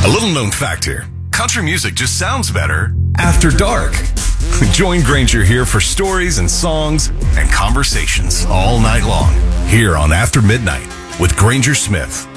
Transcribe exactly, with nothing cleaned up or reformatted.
A little known fact here. Country music just sounds better after dark. Join Granger here for stories and songs and conversations all night long here on After Midnight with Granger Smith.